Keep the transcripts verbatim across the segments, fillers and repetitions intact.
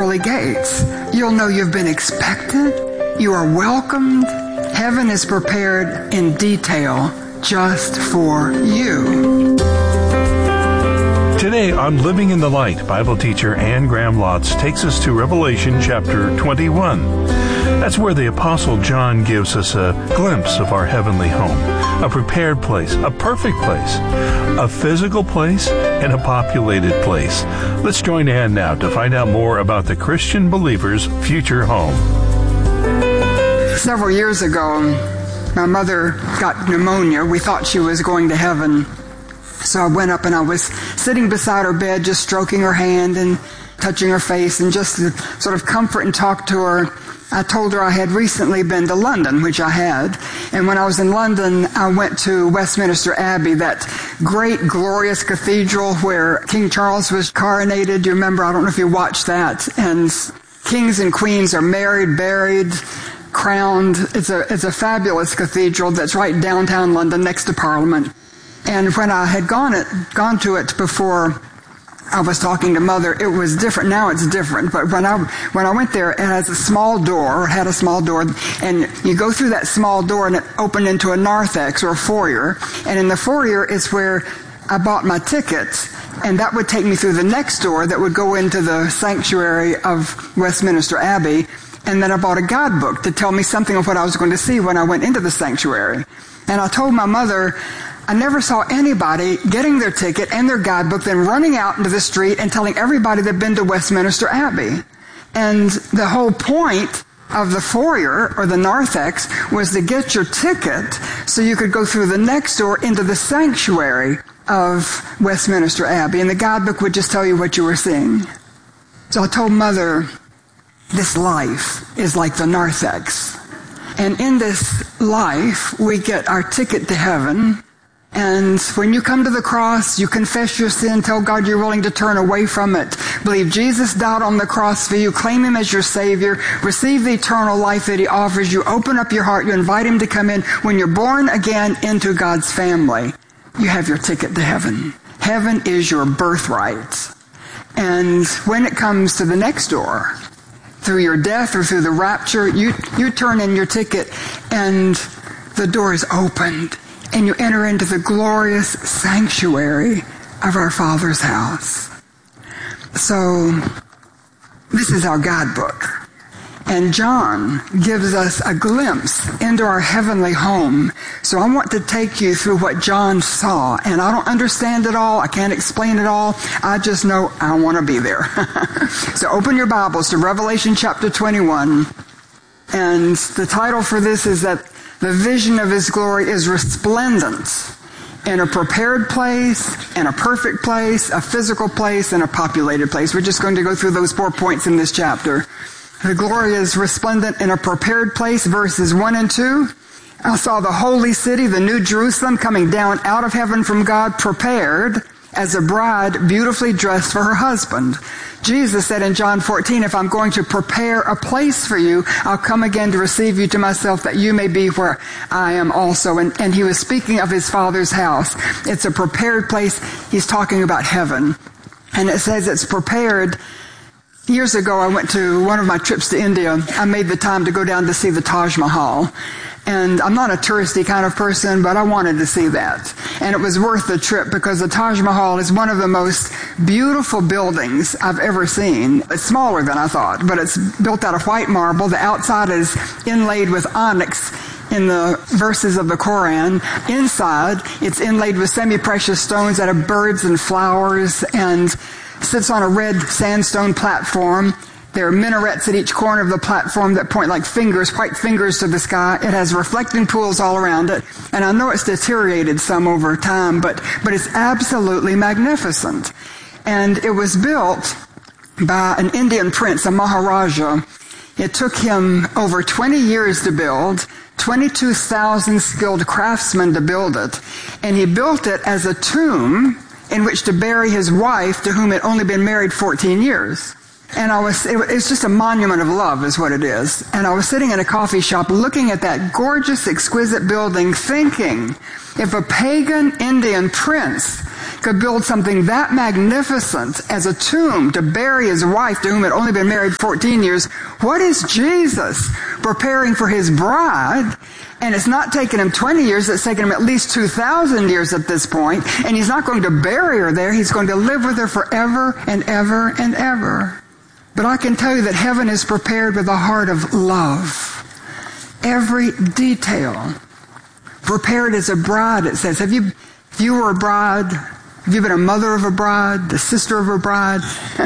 pearly gates. You'll know you've been expected. You are welcomed. Heaven is prepared in detail just for you. Today on Living in the Light, Bible teacher Anne Graham Lotz takes us to Revelation chapter twenty-one. That's where the Apostle John gives us a glimpse of our heavenly home, a prepared place, a perfect place, a physical place, and a populated place. Let's join Anne now to find out more about the Christian believer's future home. Several years ago, my mother got pneumonia. We thought she was going to heaven. So I went up and I was sitting beside her bed, just stroking her hand and touching her face and just to sort of comfort and talk to her. I told her I had recently been to London, which I had. And when I was in London, I went to Westminster Abbey, that great, glorious cathedral where King Charles was coronated. Do you remember? I don't know if you watched that. And kings and queens are married, buried, crowned. It's a, it's a fabulous cathedral that's right downtown London next to Parliament. And when I had gone it, gone to it before I was talking to Mother, it was different. Now it's different. But when I when I went there, it has a small door, had a small door, and you go through that small door and it opened into a narthex or a foyer. And in the foyer is where I bought my ticket, and that would take me through the next door that would go into the sanctuary of Westminster Abbey. And then I bought a guidebook to tell me something of what I was going to see when I went into the sanctuary. And I told my mother, I never saw anybody getting their ticket and their guidebook, then running out into the street and telling everybody they'd been to Westminster Abbey. And the whole point of the foyer, or the narthex, was to get your ticket so you could go through the next door into the sanctuary of Westminster Abbey. And the guidebook would just tell you what you were seeing. So I told Mother, this life is like the narthex. And in this life, we get our ticket to heaven. And when you come to the cross, you confess your sin, tell God you're willing to turn away from it, believe Jesus died on the cross for you, claim Him as your Savior, receive the eternal life that He offers you, open up your heart, you invite Him to come in. When you're born again into God's family, you have your ticket to heaven. Heaven is your birthright. And when it comes to the next door, through your death or through the rapture, you, you turn in your ticket and the door is opened. And you enter into the glorious sanctuary of our Father's house. So, this is our guidebook. And John gives us a glimpse into our heavenly home. So I want to take you through what John saw. And I don't understand it all. I can't explain it all. I just know I want to be there. So open your Bibles to Revelation chapter twenty-one. And the title for this is that the vision of His glory is resplendent in a prepared place, in a perfect place, a physical place, and a populated place. We're just going to go through those four points in this chapter. The glory is resplendent in a prepared place, verses one and two. I saw the holy city, the new Jerusalem, coming down out of heaven from God, prepared as a bride beautifully dressed for her husband. Jesus said in John fourteen, if I'm going to prepare a place for you, I'll come again to receive you to myself, that you may be where I am also. And, and he was speaking of his Father's house. It's a prepared place. He's talking about heaven. And it says it's prepared. Years ago, I went to one of my trips to India. I made the time to go down to see the Taj Mahal. And I'm not a touristy kind of person, but I wanted to see that. And it was worth the trip because the Taj Mahal is one of the most beautiful buildings I've ever seen. It's smaller than I thought, but it's built out of white marble. The outside is inlaid with onyx in the verses of the Quran. Inside, it's inlaid with semi-precious stones that have birds and flowers, and sits on a red sandstone platform. There are minarets at each corner of the platform that point like fingers, white fingers to the sky. It has reflecting pools all around it. And I know it's deteriorated some over time, but, but it's absolutely magnificent. And it was built by an Indian prince, a Maharaja. It took him over twenty years to build, twenty-two thousand skilled craftsmen to build it. And he built it as a tomb in which to bury his wife, to whom had only been married fourteen years. And I was, it, it's just a monument of love is what it is. And I was sitting in a coffee shop looking at that gorgeous, exquisite building, thinking, if a pagan Indian prince could build something that magnificent as a tomb to bury his wife, to whom had only been married fourteen years, what is Jesus preparing for his bride? And it's not taken him twenty years, it's taken him at least two thousand years at this point, and he's not going to bury her there, he's going to live with her forever and ever and ever. But I can tell you that heaven is prepared with a heart of love. Every detail. Prepared as a bride, it says. Have you, if you were a bride, have you been a mother of a bride, the sister of a bride?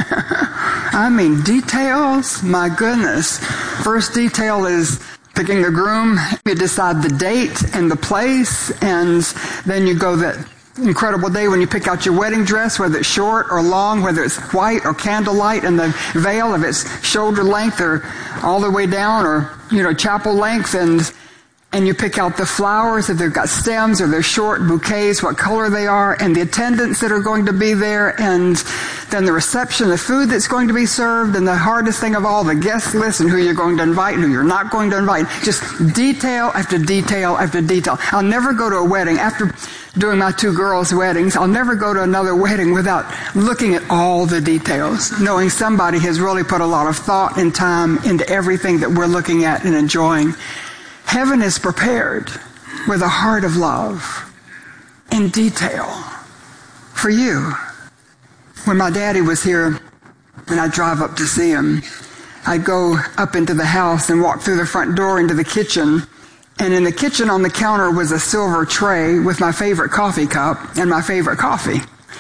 I mean, details, my goodness. First detail is picking a groom. You decide the date and the place, and then you go that incredible day when you pick out your wedding dress, whether it's short or long, whether it's white or candlelight, and the veil, if it's shoulder length or all the way down, or, you know, chapel length, and and you pick out the flowers, if they've got stems or they're short bouquets, what color they are, and the attendants that are going to be there, and then the reception, the food that's going to be served, and the hardest thing of all, the guest list, and who you're going to invite and who you're not going to invite. Just detail after detail after detail. I'll never go to a wedding. After doing my two girls' weddings, I'll never go to another wedding without looking at all the details, knowing somebody has really put a lot of thought and time into everything that we're looking at and enjoying. Heaven is prepared with a heart of love in detail for you. When my daddy was here and I'd drive up to see him, I'd go up into the house and walk through the front door into the kitchen. And in the kitchen on the counter was a silver tray with my favorite coffee cup and my favorite coffee.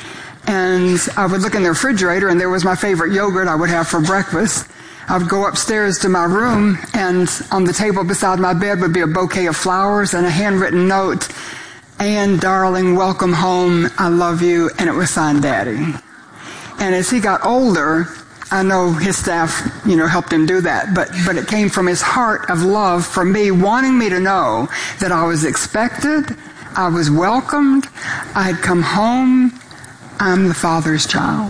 And I would look in the refrigerator and there was my favorite yogurt I would have for breakfast. I would go upstairs to my room, and on the table beside my bed would be a bouquet of flowers and a handwritten note. Ann, darling, welcome home. I love you. And it was signed Daddy. And as he got older, I know his staff, you know, helped him do that, but, but it came from his heart of love for me, wanting me to know that I was expected, I was welcomed, I had come home, I'm the Father's child.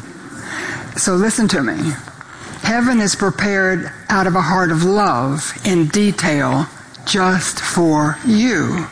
So listen to me. Heaven is prepared out of a heart of love in detail just for you.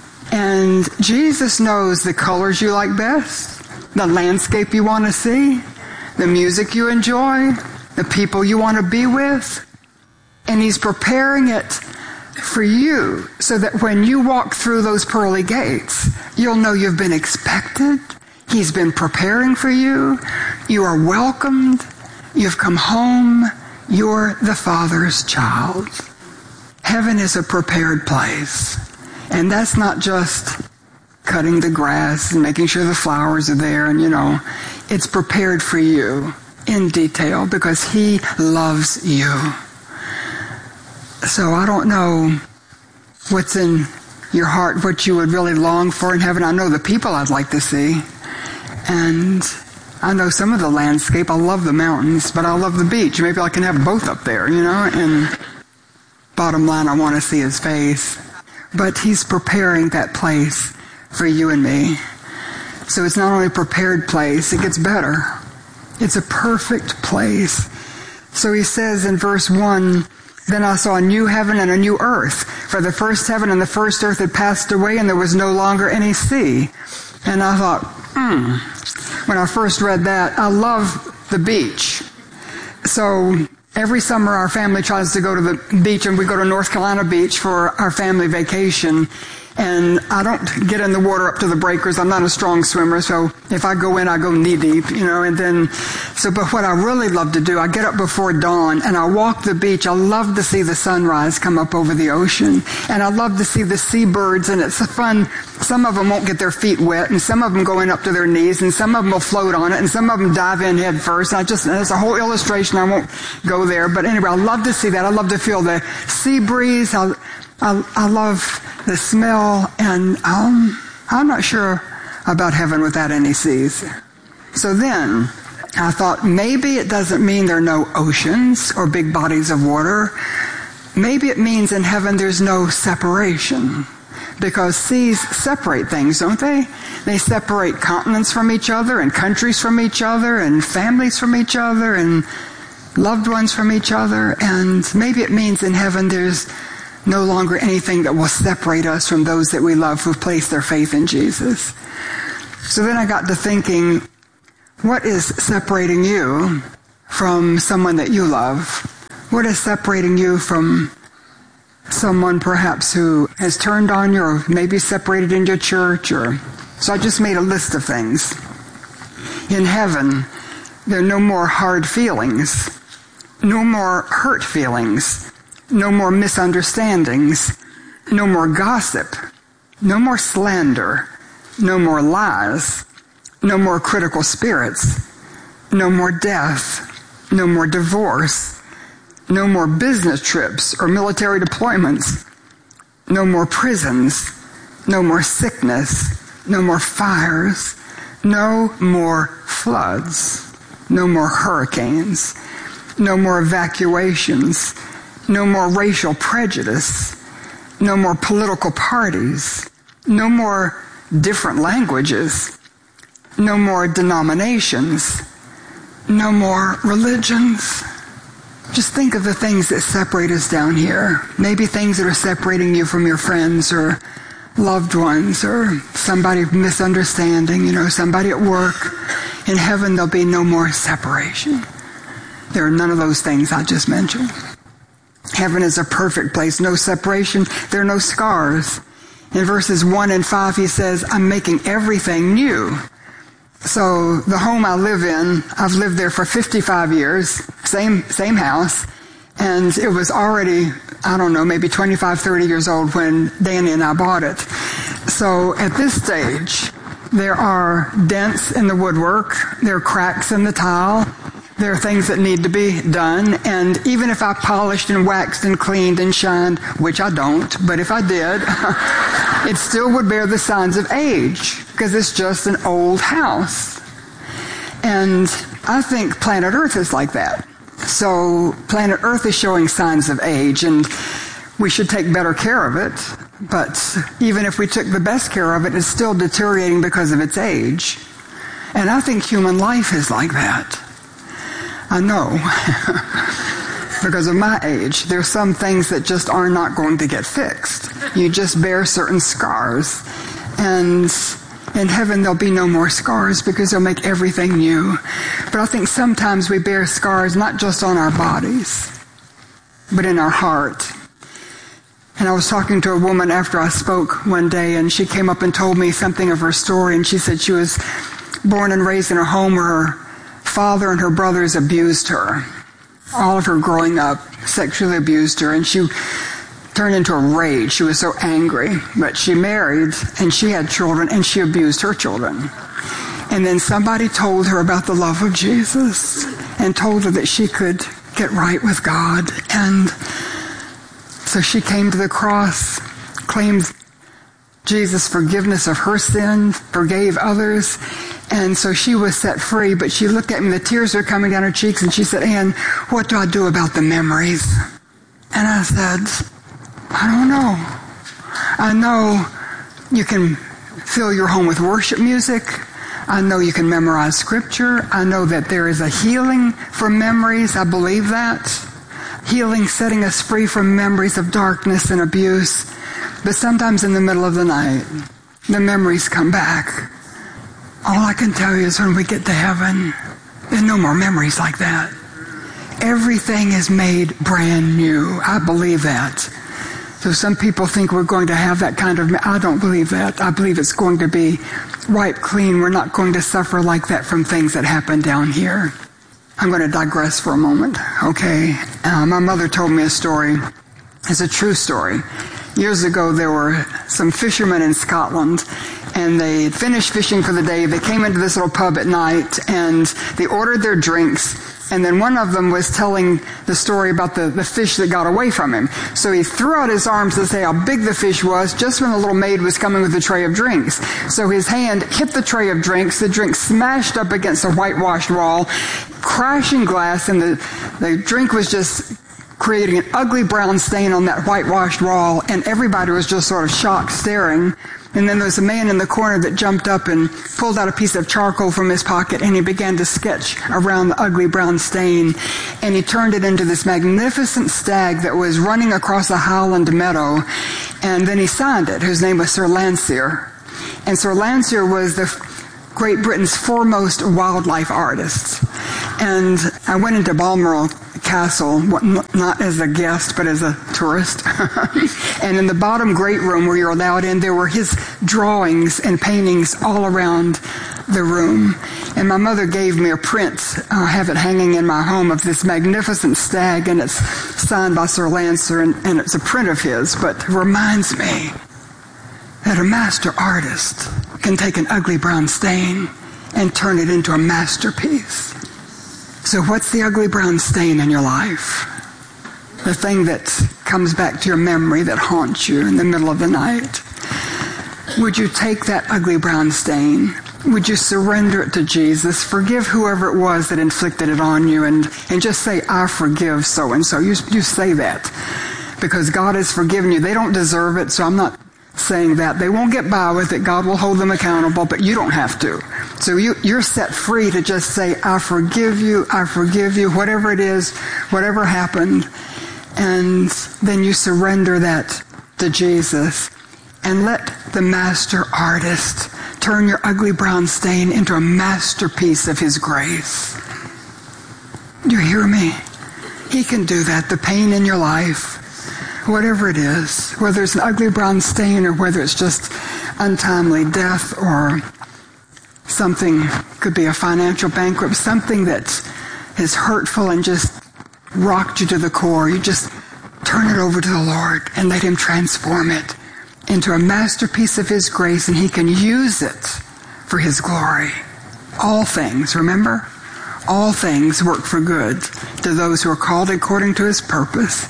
And Jesus knows the colors you like best, the landscape you want to see, the music you enjoy, the people you want to be with. And he's preparing it for you so that when you walk through those pearly gates, you'll know you've been expected. He's been preparing for you. You are welcomed. You've come home. You're the Father's child. Heaven is a prepared place. And that's not just cutting the grass and making sure the flowers are there and, you know, it's prepared for you in detail because he loves you. So I don't know what's in your heart, what you would really long for in heaven. I know the people I'd like to see. And I know some of the landscape. I love the mountains, but I love the beach. Maybe I can have both up there, you know. And bottom line, I want to see his face. But he's preparing that place for you and me. So it's not only a prepared place, it gets better. It's a perfect place. So he says in verse one, then I saw a new heaven and a new earth. For the first heaven and the first earth had passed away, and there was no longer any sea. And I thought, hmm, when I first read that, I love the beach. So every summer our family tries to go to the beach, and we go to North Carolina Beach for our family vacation. And I don't get in the water up to the breakers. I'm not a strong swimmer, so if I go in, I go knee deep, you know, and then, so, but what I really love to do, I get up before dawn and I walk the beach. I love to see the sunrise come up over the ocean. And I love to see the seabirds, and it's fun. Some of them won't get their feet wet, and some of them go in up to their knees, and some of them will float on it, and some of them dive in head first. I just, there's a whole illustration. I won't go there, but anyway, I love to see that. I love to feel the sea breeze. I, I, I love the smell, and um, I'm not sure about heaven without any seas. So then I thought maybe it doesn't mean there are no oceans or big bodies of water. Maybe it means in heaven there's no separation, because seas separate things, don't they? They separate continents from each other, and countries from each other, and families from each other, and loved ones from each other. And maybe it means in heaven there's no longer anything that will separate us from those that we love who've placed their faith in Jesus. So then I got to thinking, what is separating you from someone that you love? What is separating you from someone perhaps who has turned on you or maybe separated in your church? Or so I just made a list of things. In heaven, there are no more hard feelings, no more hurt feelings, no more misunderstandings, no more gossip, no more slander, no more lies, no more critical spirits, no more death, no more divorce, no more business trips or military deployments, no more prisons, no more sickness, no more fires, no more floods, no more hurricanes, no more evacuations, no more racial prejudice, no more political parties, no more different languages, no more denominations, no more religions. Just think of the things that separate us down here. Maybe things that are separating you from your friends or loved ones or somebody misunderstanding, you know, somebody at work. In heaven, there'll be no more separation. There are none of those things I just mentioned. Heaven is a perfect place, no separation. There are no scars. In verses one and five, he says, I'm making everything new. So the home I live in, I've lived there for fifty-five years, same same house, and it was already, I don't know, maybe twenty-five, thirty years old when Danny and I bought it. So at this stage, there are dents in the woodwork, there are cracks in the tile, there are things that need to be done, and even if I polished and waxed and cleaned and shined, which I don't, but if I did, it still would bear the signs of age, because it's just an old house. And I think planet Earth is like that. So planet Earth is showing signs of age, and we should take better care of it. But even if we took the best care of it, it's still deteriorating because of its age. And I think human life is like that. I know. Because of my age, there's some things that just are not going to get fixed. You just bear certain scars. And in heaven, there'll be no more scars because they'll make everything new. But I think sometimes we bear scars not just on our bodies, but in our heart. And I was talking to a woman after I spoke one day, and she came up and told me something of her story, and she said she was born and raised in a home where her father and her brothers abused her. All of her growing up, sexually abused her, and she turned into a rage. She was so angry. But she married, and she had children, and she abused her children. And then somebody told her about the love of Jesus and told her that she could get right with God. And so she came to the cross, claimed Jesus' forgiveness of her sin, forgave others, and so she was set free. But she looked at me, the tears were coming down her cheeks, and she said, Ann, what do I do about the memories? And I said, I don't know. I know you can fill your home with worship music. I know you can memorize scripture. I know that there is a healing from memories. I believe that. Healing, setting us free from memories of darkness and abuse. But sometimes in the middle of the night, the memories come back. All I can tell you is when we get to heaven, there's no more memories like that. Everything is made brand new. I believe that. So some people think we're going to have that kind of, I don't believe that. I believe it's going to be wiped clean. We're not going to suffer like that from things that happen down here. I'm going to digress for a moment, okay? Uh, my mother told me a story. It's a true story. Years ago, there were some fishermen in Scotland, and they finished fishing for the day. They came into this little pub at night, and they ordered their drinks. And then one of them was telling the story about the, the fish that got away from him. So he threw out his arms to say how big the fish was just when the little maid was coming with a tray of drinks. So his hand hit the tray of drinks. The drink smashed up against a whitewashed wall, crashing glass, and the, the drink was just creating an ugly brown stain on that whitewashed wall. And everybody was just sort of shocked, staring. And then there was a man in the corner that jumped up and pulled out a piece of charcoal from his pocket, and he began to sketch around the ugly brown stain. And he turned it into this magnificent stag that was running across a highland meadow. And then he signed it. His name was Sir Landseer. And Sir Landseer was the Great Britain's foremost wildlife artists. And I went into Balmoral Castle, not as a guest, but as a tourist. And in the bottom great room where you're allowed in, there were his drawings and paintings all around the room. And my mother gave me a print. I have it hanging in my home of this magnificent stag, and it's signed by Sir Lancer, and, and it's a print of his, but it reminds me that a master artist can take an ugly brown stain and turn it into a masterpiece. So what's the ugly brown stain in your life? The thing that comes back to your memory that haunts you in the middle of the night. Would you take that ugly brown stain? Would you surrender it to Jesus? Forgive whoever it was that inflicted it on you, and, and just say, I forgive so-and-so. You, you say that because God has forgiven you. They don't deserve it, so I'm not saying that. They won't get by with it. God will hold them accountable, but you don't have to. So you, you're set free to just say, I forgive you, I forgive you, whatever it is, whatever happened. And then you surrender that to Jesus and let the master artist turn your ugly brown stain into a masterpiece of his grace. You hear me? He can do that. The pain in your life, whatever it is, whether it's an ugly brown stain or whether it's just untimely death or something, could be a financial bankruptcy, something that is hurtful and just rocked you to the core. You just turn it over to the Lord and let him transform it into a masterpiece of his grace, and he can use it for his glory. All things, remember? All things work for good to those who are called according to his purpose.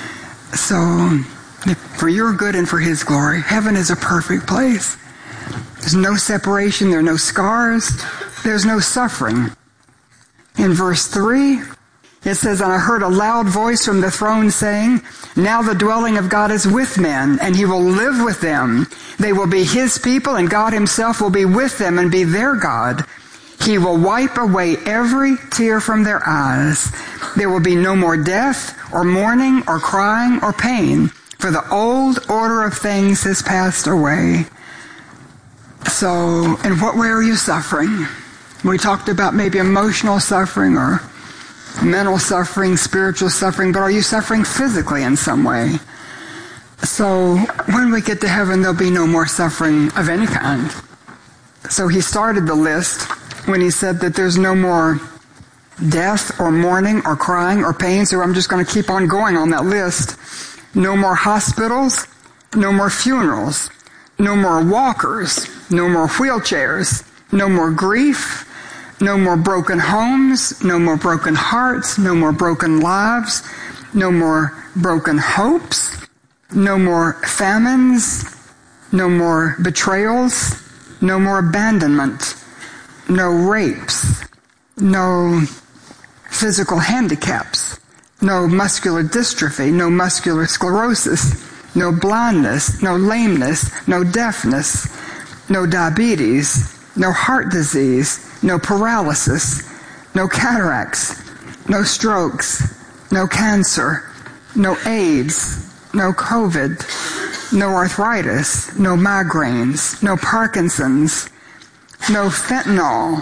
So, for your good and for his glory, heaven is a perfect place. There's no separation, there are no scars, there's no suffering. In verse three, it says, and I heard a loud voice from the throne saying, now the dwelling of God is with men, and he will live with them. They will be his people, and God himself will be with them and be their God. He will wipe away every tear from their eyes. There will be no more death, or mourning, or crying, or pain, for the old order of things has passed away. So, in what way are you suffering? We talked about maybe emotional suffering or mental suffering, spiritual suffering, but are you suffering physically in some way? So, when we get to heaven, there'll be no more suffering of any kind. So he started the list when he said that there's no more death or mourning or crying or pain, so I'm just going to keep on going on that list. No more hospitals, no more funerals, no more walkers, no more wheelchairs, no more grief, no more broken homes, no more broken hearts, no more broken lives, no more broken hopes, no more famines, no more betrayals, no more abandonment, no rapes, no physical handicaps, no muscular dystrophy, no muscular sclerosis, no blindness, no lameness, no deafness, no diabetes, no heart disease, no paralysis, no cataracts, no strokes, no cancer, no AIDS, no COVID, no arthritis, no migraines, no Parkinson's, no fentanyl,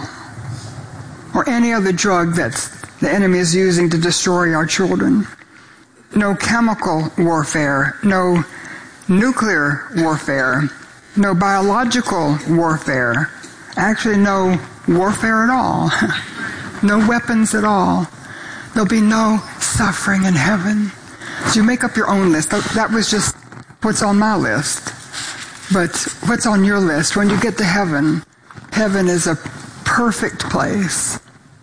or any other drug that the enemy is using to destroy our children. No chemical warfare, no nuclear warfare, no biological warfare, actually no warfare at all, no weapons at all. There'll be no suffering in heaven. So you make up your own list. That was just what's on my list. But what's on your list? When you get to heaven, heaven is a perfect place.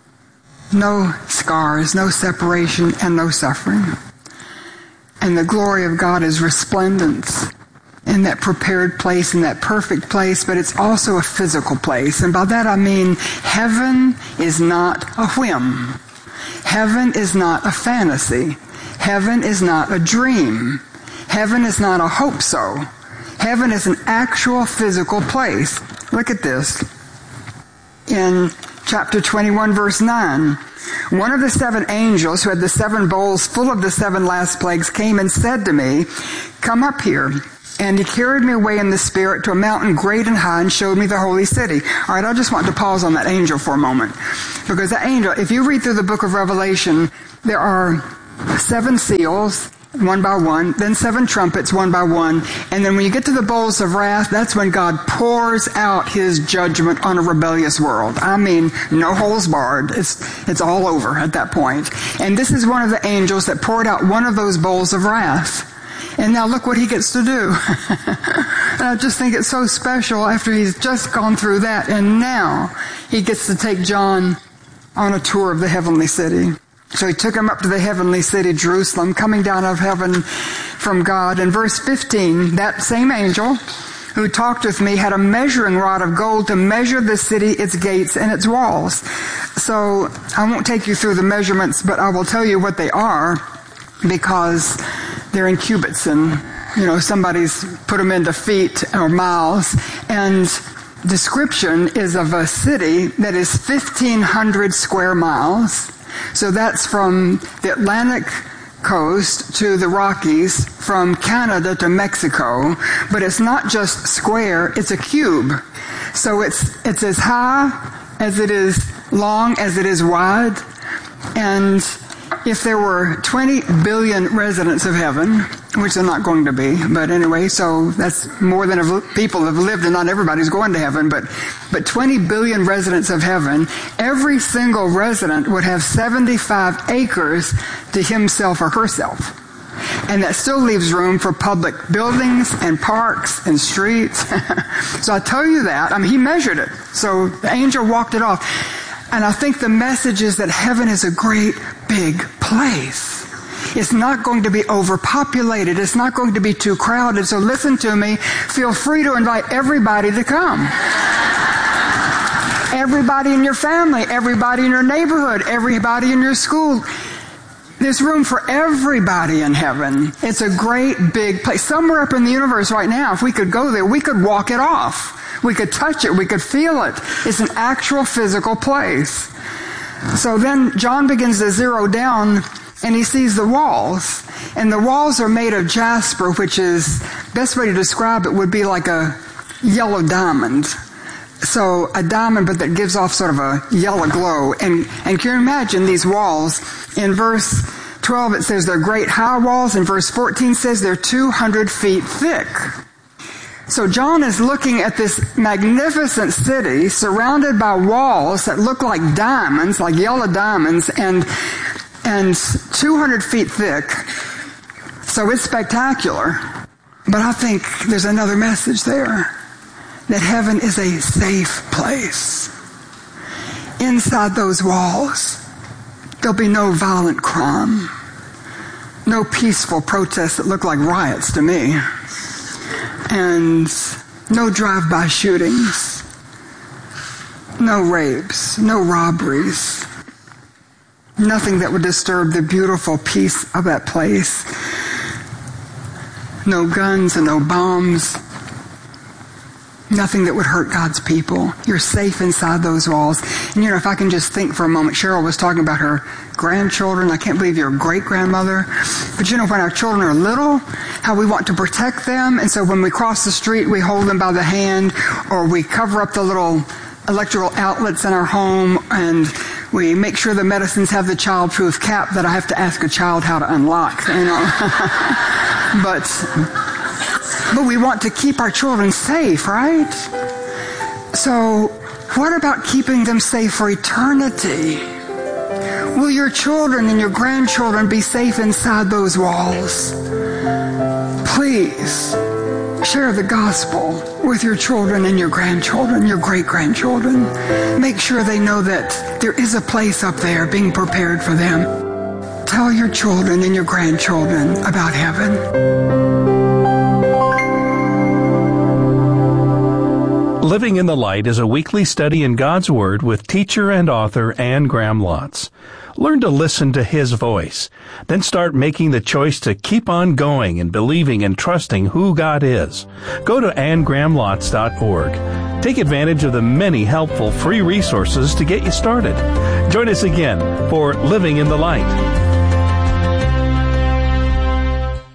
No scars, no separation, and no suffering. And the glory of God is resplendent in that prepared place, in that perfect place, but it's also a physical place. And by that I mean heaven is not a whim. Heaven is not a fantasy. Heaven is not a dream. Heaven is not a hope so. Heaven is an actual physical place. Look at this. In chapter twenty-one, verse nine, one of the seven angels who had the seven bowls full of the seven last plagues came and said to me, come up here, And he carried me away in the Spirit to a mountain great and high and showed me the holy city. All right, I just want to pause on that angel for a moment. Because that angel, if you read through the book of Revelation, there are seven seals, one by one, then seven trumpets, one by one. And then when you get to the bowls of wrath, that's when God pours out his judgment on a rebellious world. I mean, no holes barred. It's, it's all over at that point. And this is one of the angels that poured out one of those bowls of wrath. And now look what he gets to do. And I just think it's so special after he's just gone through that. And now he gets to take John on a tour of the heavenly city. So he took him up to the heavenly city, Jerusalem, coming down out of heaven from God. In verse fifteen, that same angel who talked with me had a measuring rod of gold to measure the city, its gates, and its walls. So I won't take you through the measurements, but I will tell you what they are, because they're in cubits, and, you know, somebody's put them into feet or miles. And description is of a city that is fifteen hundred square miles. So that's from the Atlantic coast to the Rockies, from Canada to Mexico. But it's not just square, it's a cube. So it's, it's as high as it is long as it is wide. And if there were twenty billion residents of heaven, which they're not going to be, but anyway, so that's more than people have lived, and not everybody's going to heaven, but, but twenty billion residents of heaven, every single resident would have seventy-five acres to himself or herself. And that still leaves room for public buildings and parks and streets. So I tell you that, I mean, he measured it. So the angel walked it off. And I think the message is that heaven is a great big place. It's not going to be overpopulated. It's not going to be too crowded. So listen to me. Feel free to invite everybody to come. Everybody in your family, everybody in your neighborhood, everybody in your school. There's room for everybody in heaven. It's a great big place. Somewhere up in the universe right now, if we could go there, we could walk it off. We could touch it. We could feel it. It's an actual physical place. So then John begins to zero down, and he sees the walls. And the walls are made of jasper, which is, best way to describe it would be like a yellow diamond. So a diamond, but that gives off sort of a yellow glow. And, and can you imagine these walls? In verse twelve, it says they're great high walls. In verse fourteen says they're two hundred feet thick. So John is looking at this magnificent city surrounded by walls that look like diamonds, like yellow diamonds, and and two hundred feet thick. So it's spectacular. But I think there's another message there, that heaven is a safe place. Inside those walls, there'll be no violent crime, no peaceful protests that look like riots to me, and no drive-by shootings, no rapes, no robberies, nothing that would disturb the beautiful peace of that place. No guns and no bombs, nothing that would hurt God's people. You're safe inside those walls. And you know, if I can just think for a moment, Cheryl was talking about her grandchildren. I can't believe you're a great-grandmother. But you know, when our children are little, how we want to protect them. And so when we cross the street, we hold them by the hand, or we cover up the little electrical outlets in our home, and we make sure the medicines have the child-proof cap that I have to ask a child how to unlock. You know? but... But we want to keep our children safe, right? So what about keeping them safe for eternity? Will your children and your grandchildren be safe inside those walls? Please share the gospel with your children and your grandchildren, your great-grandchildren. Make sure they know that there is a place up there being prepared for them. Tell your children and your grandchildren about heaven. Living in the Light is a weekly study in God's Word with teacher and author Anne Graham Lotz. Learn to listen to His voice. Then start making the choice to keep on going and believing and trusting who God is. Go to anne graham lotz dot org. Take advantage of the many helpful free resources to get you started. Join us again for Living in the Light.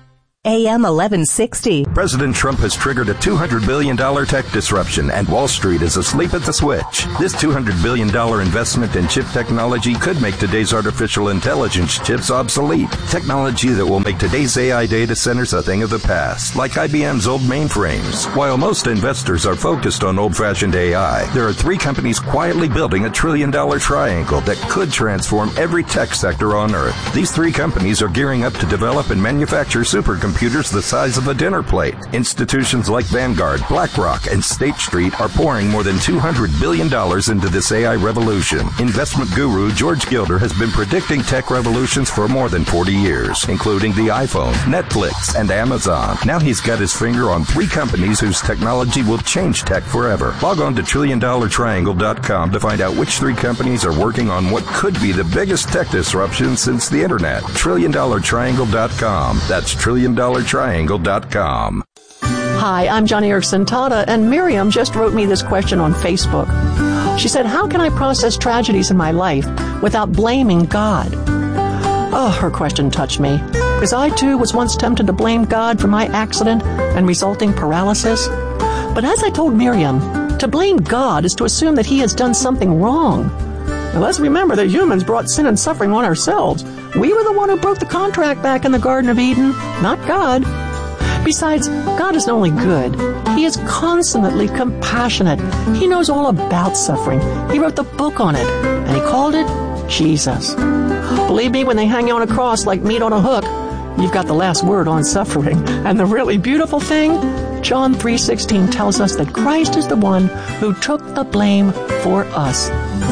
A M eleven sixty. President Trump has triggered a two hundred billion dollars tech disruption, and Wall Street is asleep at the switch. This two hundred billion dollars investment in chip technology could make today's artificial intelligence chips obsolete. Technology that will make today's A I data centers a thing of the past, like I B M's old mainframes. While most investors are focused on old-fashioned A I, there are three companies quietly building a trillion-dollar triangle that could transform every tech sector on Earth. These three companies are gearing up to develop and manufacture supercomputers computers the size of a dinner plate. Institutions like Vanguard, BlackRock, and State Street are pouring more than two hundred billion dollars into this A I revolution. Investment guru George Gilder has been predicting tech revolutions for more than forty years, including the iPhone, Netflix, and Amazon. Now he's got his finger on three companies whose technology will change tech forever. Log on to trillion dollar triangle dot com to find out which three companies are working on what could be the biggest tech disruption since the internet. trillion dollar triangle dot com. That's trillion dollar triangle dot com. Hi, I'm Johnny Erickson Tata, and Miriam just wrote me this question on Facebook. She said, how can I process tragedies in my life without blaming God? Oh, her question touched me, because I too was once tempted to blame God for my accident and resulting paralysis. But as I told Miriam, to blame God is to assume that he has done something wrong. Now let's remember that humans brought sin and suffering on ourselves. We were the one who broke the contract back in the Garden of Eden, not God. Besides, God is not only good, he is consummately compassionate. He knows all about suffering. He wrote the book on it, and he called it Jesus. Believe me, when they hang you on a cross like meat on a hook, you've got the last word on suffering. And the really beautiful thing, John three sixteen tells us that Christ is the one who took the blame for us.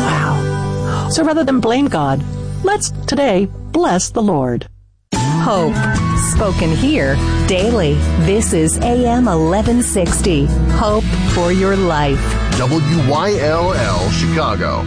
Wow. So rather than blame God, let's today bless the Lord. Hope, spoken here daily. This is A M eleven sixty. Hope for your life. W Y L L Chicago.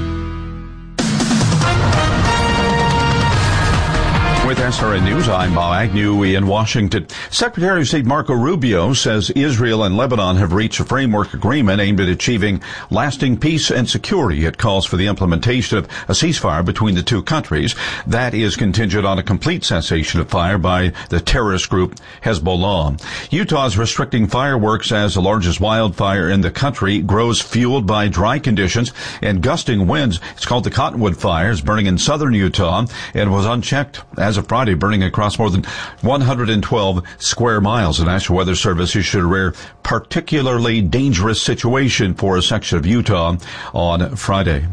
With S R N News, I'm Bob Agnew in Washington. Secretary of State Marco Rubio says Israel and Lebanon have reached a framework agreement aimed at achieving lasting peace and security. It calls for the implementation of a ceasefire between the two countries. That is contingent on a complete cessation of fire by the terrorist group Hezbollah. Utah is restricting fireworks as the largest wildfire in the country grows, fueled by dry conditions and gusting winds. It's called the Cottonwood Fire. It's burning in southern Utah and was unchecked as of Friday, burning across more than one hundred twelve square miles. The National Weather Service issued a rare, particularly dangerous situation for a section of Utah on Friday.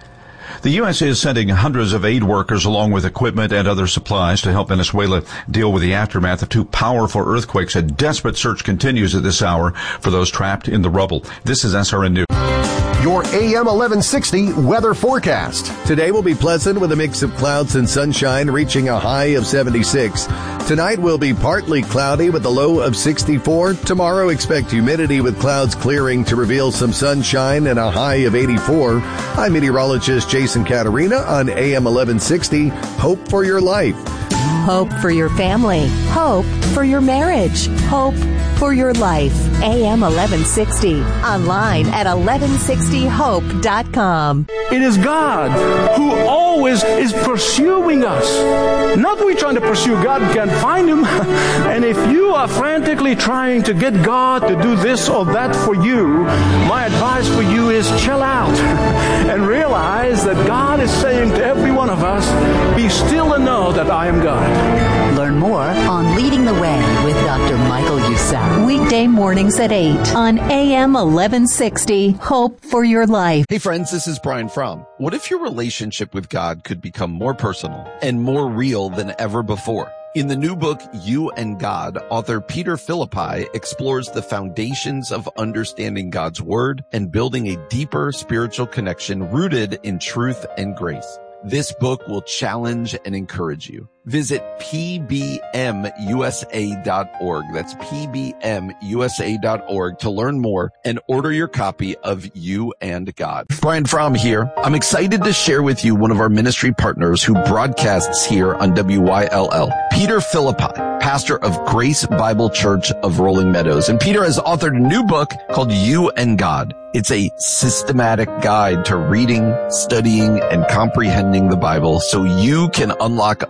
The U S is sending hundreds of aid workers along with equipment and other supplies to help Venezuela deal with the aftermath of two powerful earthquakes. A desperate search continues at this hour for those trapped in the rubble. This is S R N News. Your A M eleven sixty weather forecast. Today will be pleasant with a mix of clouds and sunshine, reaching a high of seventy-six. Tonight will be partly cloudy with a low of sixty-four. Tomorrow expect humidity with clouds clearing to reveal some sunshine and a high of eighty-four. I'm meteorologist Jason Caterina on A M eleven sixty. Hope for your life. Hope for your family. Hope for your marriage. Hope for your life. A M eleven sixty. Online at eleven sixty hope dot com. It is God who always is pursuing us. Not we trying to pursue God and can't find him. And if you are frantically trying to get God to do this or that for you, my advice for you is chill out and realize that God is saying to every one of us, be still and know that I am God. Learn more on Leading the Way with Doctor Michael Youssef. Weekday mornings at eight on A M eleven sixty. Hope for your life. Hey friends, this is Brian Fromm. What if your relationship with God could become more personal and more real than ever before? In the new book, You and God, author Peter Philippi explores the foundations of understanding God's Word and building a deeper spiritual connection rooted in truth and grace. This book will challenge and encourage you. Visit P B M U S A dot org. That's P B M U S A dot org to learn more and order your copy of You and God. Brian Fromm here. I'm excited to share with you one of our ministry partners who broadcasts here on W Y L L, Peter Philippi, pastor of Grace Bible Church of Rolling Meadows. And Peter has authored a new book called You and God. It's a systematic guide to reading, studying, and comprehending the Bible so you can unlock understanding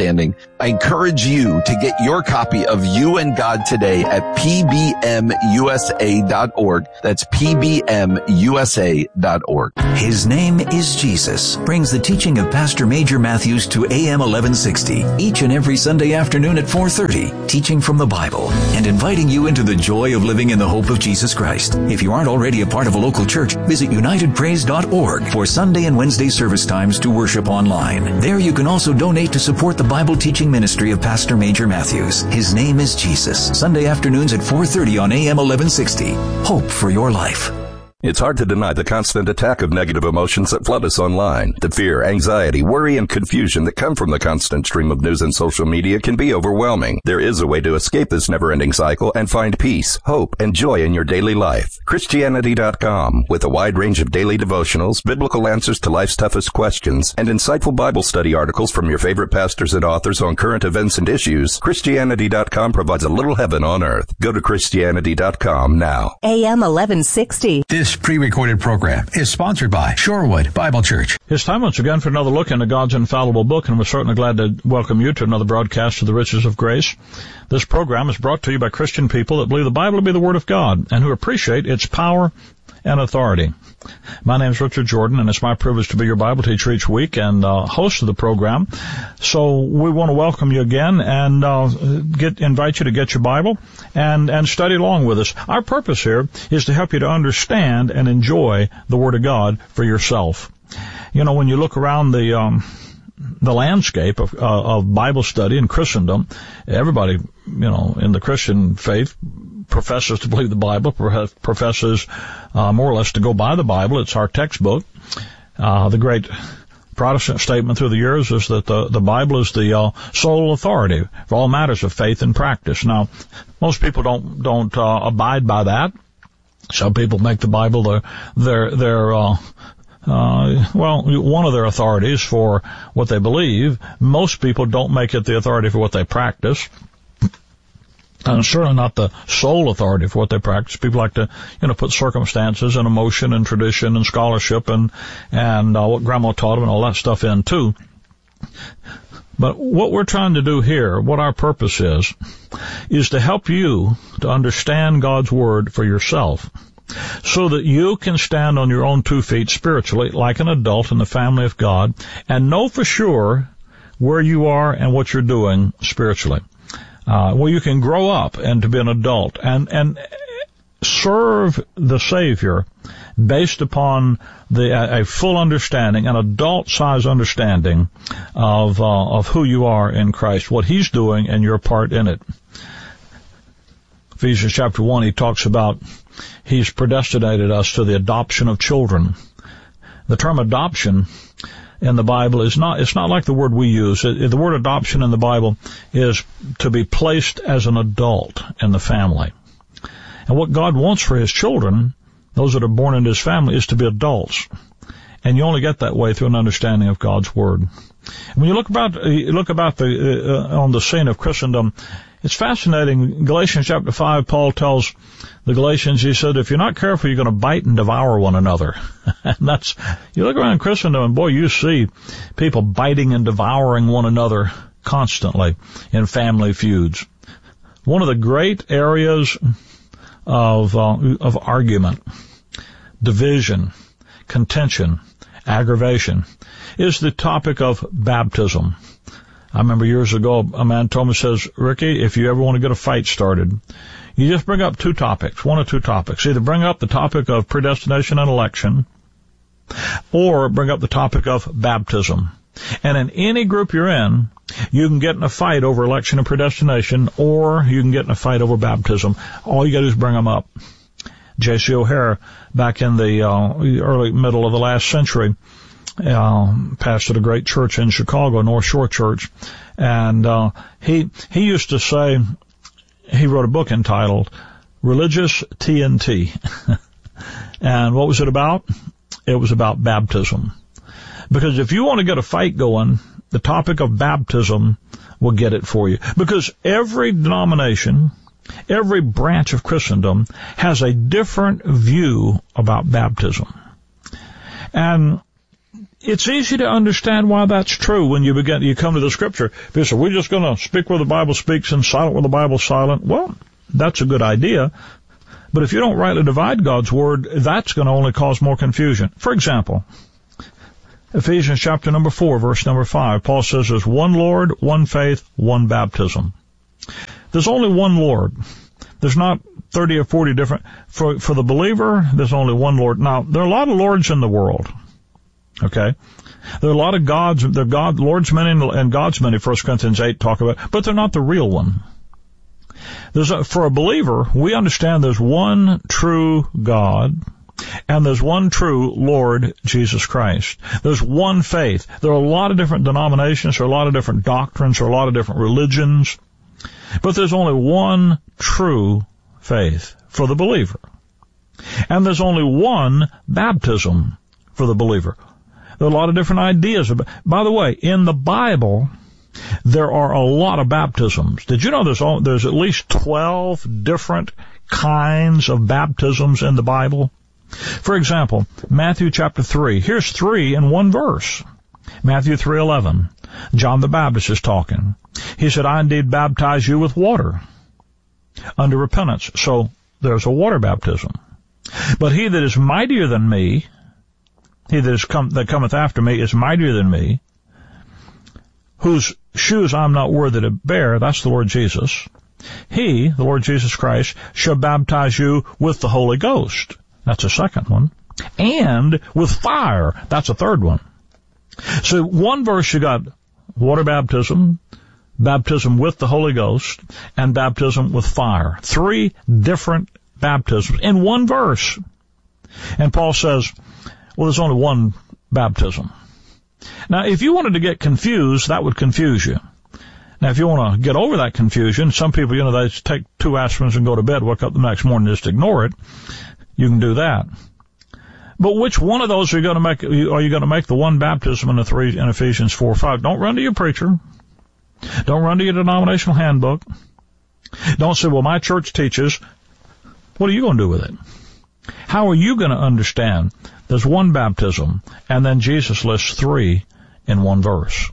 understanding. I encourage you to get your copy of You and God today at P B M U S A dot org. That's P B M U S A dot org. His name is Jesus brings the teaching of Pastor Major Matthews to A M eleven sixty each and every Sunday afternoon at four thirty, teaching from the Bible and inviting you into the joy of living in the hope of Jesus Christ. If you aren't already a part of a local church, visit united praise dot org for Sunday and Wednesday service times to worship online. There you can also donate to support the Bible teaching ministry of Pastor Major Matthews. His name is Jesus. Sunday afternoons at four thirty on A M eleven sixty. Hope for your life. It's hard to deny the constant attack of negative emotions that flood us online. The fear, anxiety, worry, and confusion that come from the constant stream of news and social media can be overwhelming. There is a way to escape this never-ending cycle and find peace, hope, and joy in your daily life. Christianity dot com, with a wide range of daily devotionals, biblical answers to life's toughest questions, and insightful Bible study articles from your favorite pastors and authors on current events and issues, Christianity dot com provides a little heaven on earth. Go to Christianity dot com now. A M eleven sixty. This pre-recorded program is sponsored by Shorewood Bible Church. It's time once again for another look into God's infallible book, and we're certainly glad to welcome you to another broadcast of the Riches of Grace. This program is brought to you by Christian people that believe the Bible to be the Word of God and who appreciate its power and authority. My name is Richard Jordan, and it's my privilege to be your Bible teacher each week and uh, host of the program. So we want to welcome you again and uh, get invite you to get your Bible and, and study along with us. Our purpose here is to help you to understand and enjoy the Word of God for yourself. You know, when you look around the um, the landscape of, uh, of Bible study in Christendom, everybody, you know, in the Christian faith professes to believe the Bible, professes uh, more or less to go by the Bible. It's our textbook. Uh, the great Protestant statement through the years is that the, the Bible is the uh, sole authority for all matters of faith and practice. Now, most people don't don't uh, abide by that. Some people make the Bible their their their uh, uh, well, one of their authorities for what they believe. Most people don't make it the authority for what they practice. And certainly not the sole authority for what they practice. People like to, you know, put circumstances and emotion and tradition and scholarship and, and uh, what Grandma taught them and all that stuff in too. But what we're trying to do here, what our purpose is, is to help you to understand God's Word for yourself so that you can stand on your own two feet spiritually like an adult in the family of God and know for sure where you are and what you're doing spiritually. Uh, well, you can grow up and to be an adult and, and serve the Savior based upon the, a, a full understanding, an adult-sized understanding of, uh, of who you are in Christ, what He's doing and your part in it. Ephesians chapter one, he talks about He's predestinated us to the adoption of children. The term adoption in the Bible is not, it's not like the word we use. It, the word adoption in the Bible is to be placed as an adult in the family. And what God wants for His children, those that are born into His family, is to be adults. And you only get that way through an understanding of God's Word. And when you look about, you look about the, uh, on the scene of Christendom, it's fascinating. Galatians chapter five, Paul tells the Galatians, he said, if you're not careful, you're going to bite and devour one another. And that's, you look around Christendom and boy, you see people biting and devouring one another constantly in family feuds. One of the great areas of, uh, of argument, division, contention, aggravation is the topic of baptism. I remember years ago, a man told me, says, Ricky, if you ever want to get a fight started, you just bring up two topics, one or two topics. Either bring up the topic of predestination and election, or bring up the topic of baptism. And in any group you're in, you can get in a fight over election and predestination, or you can get in a fight over baptism. All you got to do is bring them up. J C O'Hare, back in the uh, early middle of the last century, Uh, pastored a great church in Chicago, North Shore Church, and uh, he he used to say, he wrote a book entitled Religious T N T. And what was it about? It was about baptism. Because if you want to get a fight going, the topic of baptism will get it for you. Because every denomination, every branch of Christendom has a different view about baptism. And it's easy to understand why that's true when you begin, you come to the Scripture. People say, we're just going to speak where the Bible speaks and silent where the Bible's silent. Well, that's a good idea. But if you don't rightly divide God's Word, that's going to only cause more confusion. For example, Ephesians chapter number four, verse number five, Paul says there's one Lord, one faith, one baptism. There's only one Lord. There's not thirty or forty different. For, for the believer, there's only one Lord. Now, there are a lot of Lords in the world. Okay? There are a lot of gods, there are God, Lord's many and God's many, First Corinthians eight talk about, but they're not the real one. There's a, for a believer, we understand there's one true God, and there's one true Lord Jesus Christ. There's one faith. There are a lot of different denominations, there are a lot of different doctrines, there are a lot of different religions, but there's only one true faith for the believer. And there's only one baptism for the believer. There are a lot of different ideas. By the way, in the Bible, there are a lot of baptisms. Did you know there's, all, there's at least twelve different kinds of baptisms in the Bible? For example, Matthew chapter three. Here's three in one verse. Matthew three eleven. John the Baptist is talking. He said, I indeed baptize you with water unto repentance. So there's a water baptism. But he that is mightier than me, he that is come, that cometh after me is mightier than me, whose shoes I'm not worthy to bear, that's the Lord Jesus. He, the Lord Jesus Christ, shall baptize you with the Holy Ghost. That's a second one. And with fire. That's a third one. So one verse you got water baptism, baptism with the Holy Ghost, and baptism with fire. Three different baptisms in one verse. And Paul says, well, there's only one baptism. Now, if you wanted to get confused, that would confuse you. Now, if you want to get over that confusion, some people, you know, they take two aspirins and go to bed, wake up the next morning and just ignore it. You can do that. But which one of those are you going to make? Are you going to make the one baptism in the three in Ephesians four five? Don't run to your preacher. Don't run to your denominational handbook. Don't say, well, my church teaches. What are you going to do with it? How are you going to understand there's one baptism and then Jesus lists three in one verse?